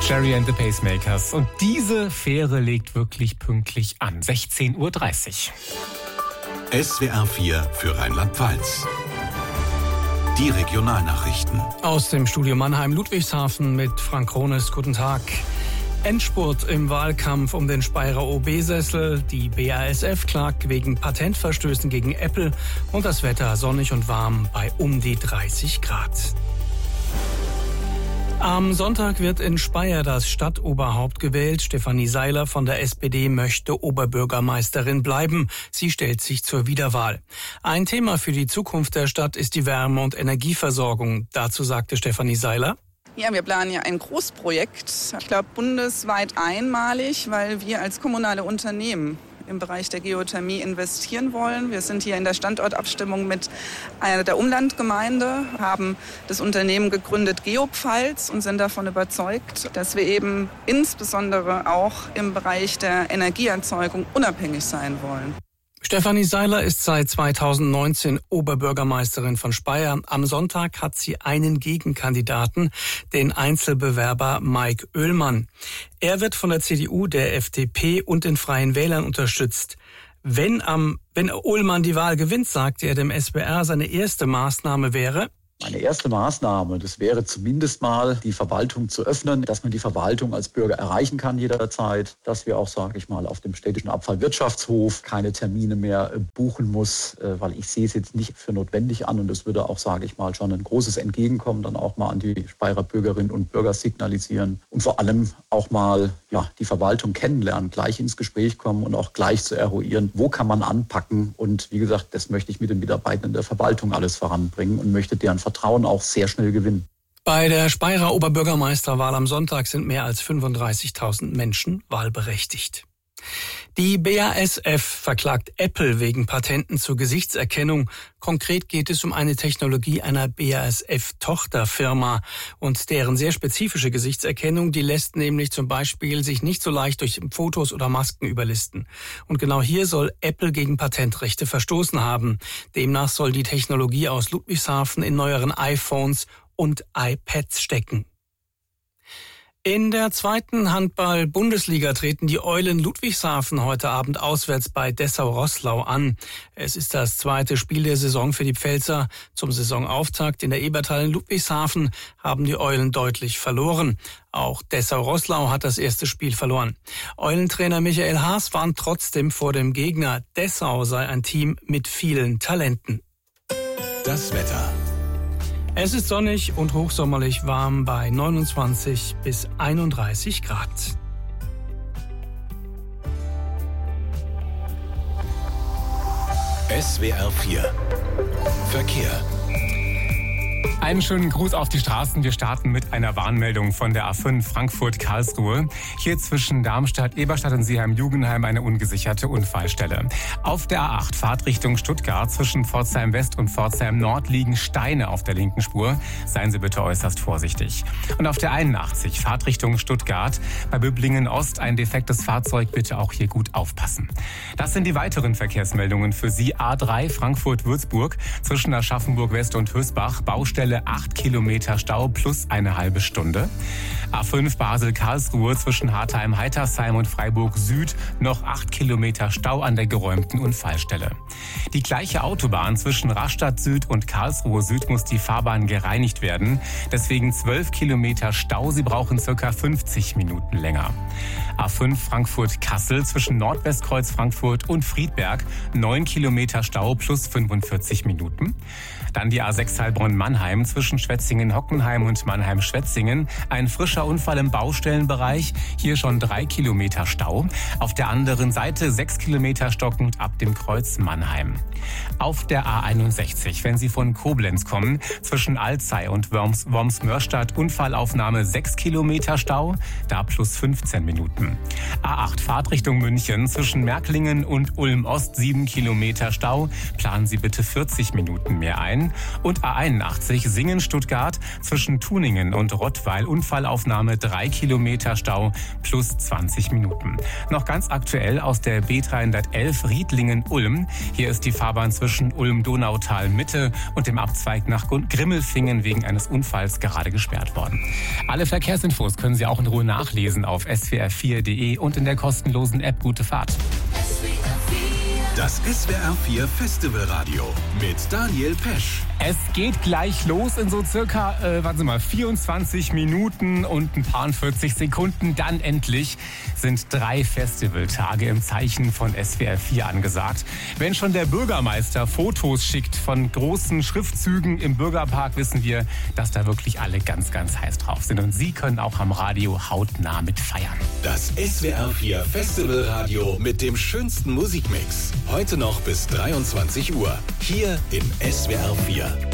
Cherry and the Pacemakers. Und diese Fähre legt wirklich pünktlich an. 16:30 Uhr. SWR 4 für Rheinland-Pfalz. Die Regionalnachrichten. Aus dem Studio Mannheim Ludwigshafen mit Frank Krones. Guten Tag. Endspurt im Wahlkampf um den Speyerer OB-Sessel. Die BASF klagt wegen Patentverstößen gegen Apple. Und das Wetter sonnig und warm bei um die 30 Grad. Am Sonntag wird in Speyer das Stadtoberhaupt gewählt. Stefanie Seiler von der SPD möchte Oberbürgermeisterin bleiben. Sie stellt sich zur Wiederwahl. Ein Thema für die Zukunft der Stadt ist die Wärme- und Energieversorgung. Dazu sagte Stefanie Seiler: Ja, wir planen ja ein Großprojekt. Ich glaube, bundesweit einmalig, weil wir als kommunale Unternehmen im Bereich der Geothermie investieren wollen. Wir sind hier in der Standortabstimmung mit einer der Umlandgemeinde, haben das Unternehmen gegründet Geopfalz und sind davon überzeugt, dass wir eben insbesondere auch im Bereich der Energieerzeugung unabhängig sein wollen. Stefanie Seiler ist seit 2019 Oberbürgermeisterin von Speyer. Am Sonntag hat sie einen Gegenkandidaten, den Einzelbewerber Mike Oehlmann. Er wird von der CDU, der FDP und den Freien Wählern unterstützt. Wenn Oehlmann die Wahl gewinnt, sagte er dem SWR, seine erste Maßnahme wäre: Eine erste Maßnahme, das wäre zumindest mal die Verwaltung zu öffnen, dass man die Verwaltung als Bürger erreichen kann jederzeit, dass wir auch, sage ich mal, auf dem städtischen Abfallwirtschaftshof keine Termine mehr buchen muss, weil ich sehe es jetzt nicht für notwendig an und es würde auch, sage ich mal, schon ein großes Entgegenkommen dann auch mal an die Speyerer Bürgerinnen und Bürger signalisieren und vor allem auch mal die Verwaltung kennenlernen, gleich ins Gespräch kommen und auch gleich zu eruieren, wo kann man anpacken und wie gesagt, das möchte ich mit den Mitarbeitern der Verwaltung alles voranbringen und möchte deren Vertrauen auch sehr schnell gewinnen. Bei der Speyerer Oberbürgermeisterwahl am Sonntag sind mehr als 35.000 Menschen wahlberechtigt. Die BASF verklagt Apple wegen Patenten zur Gesichtserkennung. Konkret geht es um eine Technologie einer BASF-Tochterfirma und deren sehr spezifische Gesichtserkennung, die lässt nämlich zum Beispiel sich nicht so leicht durch Fotos oder Masken überlisten. Und genau hier soll Apple gegen Patentrechte verstoßen haben. Demnach soll die Technologie aus Ludwigshafen in neueren iPhones und iPads stecken. In der zweiten Handball-Bundesliga treten die Eulen Ludwigshafen heute Abend auswärts bei Dessau-Roßlau an. Es ist das zweite Spiel der Saison für die Pfälzer. Zum Saisonauftakt in der Ebertal in Ludwigshafen haben die Eulen deutlich verloren. Auch Dessau-Roßlau hat das erste Spiel verloren. Eulentrainer Michael Haas warnt trotzdem vor dem Gegner. Dessau sei ein Team mit vielen Talenten. Das Wetter. Es ist sonnig und hochsommerlich warm bei 29 bis 31 Grad. SWR 4 Verkehr. Einen schönen Gruß auf die Straßen. Wir starten mit einer Warnmeldung von der A5 Frankfurt-Karlsruhe. Hier zwischen Darmstadt, Eberstadt und Seeheim-Jugendheim eine ungesicherte Unfallstelle. Auf der A8 Fahrtrichtung Stuttgart zwischen Pforzheim West und Pforzheim Nord liegen Steine auf der linken Spur. Seien Sie bitte äußerst vorsichtig. Und auf der 81 Fahrtrichtung Stuttgart bei Böblingen Ost ein defektes Fahrzeug. Bitte auch hier gut aufpassen. Das sind die weiteren Verkehrsmeldungen für Sie. A3 Frankfurt-Würzburg zwischen Aschaffenburg West und Hösbach. Baustelle 8 Kilometer Stau plus eine halbe Stunde. A5 Basel-Karlsruhe zwischen Hartheim-Heitersheim und Freiburg Süd noch 8 Kilometer Stau an der geräumten Unfallstelle. Die gleiche Autobahn zwischen Rastatt Süd und Karlsruhe Süd muss die Fahrbahn gereinigt werden. Deswegen 12 Kilometer Stau. Sie brauchen ca. 50 Minuten länger. A5 Frankfurt-Kassel zwischen Nordwestkreuz Frankfurt und Friedberg 9 Kilometer Stau plus 45 Minuten. Dann die A6 Heilbronn-Mannheim zwischen Schwetzingen-Hockenheim und Mannheim-Schwetzingen. Ein frischer Unfall im Baustellenbereich. Hier schon 3 Kilometer Stau. Auf der anderen Seite 6 Kilometer stockend ab dem Kreuz Mannheim. Auf der A61, wenn Sie von Koblenz kommen, zwischen Alzey und Worms-Mörstadt Unfallaufnahme 6 Kilometer Stau. Da plus 15 Minuten. A8 Fahrtrichtung München zwischen Märklingen und Ulm-Ost 7 Kilometer Stau. Planen Sie bitte 40 Minuten mehr ein. Und A81 Singen-Stuttgart zwischen Tuningen und Rottweil. Unfallaufnahme 3 Kilometer Stau plus 20 Minuten. Noch ganz aktuell aus der B311 Riedlingen-Ulm. Hier ist die Fahrbahn zwischen Ulm-Donautal-Mitte und dem Abzweig nach Grimmelfingen wegen eines Unfalls gerade gesperrt worden. Alle Verkehrsinfos können Sie auch in Ruhe nachlesen auf swr4.de und in der kostenlosen App Gute Fahrt. Das SWR4 Festivalradio mit Daniel Pesch. Es geht gleich los in so circa, 24 Minuten und ein paar 40 Sekunden. Dann endlich sind 3 Festivaltage im Zeichen von SWR4 angesagt. Wenn schon der Bürgermeister Fotos schickt von großen Schriftzügen im Bürgerpark, wissen wir, dass da wirklich alle ganz, ganz heiß drauf sind. Und Sie können auch am Radio hautnah mit feiern. Das SWR4 Festivalradio mit dem schönsten Musikmix. Heute noch bis 23 Uhr. Hier im SWR4.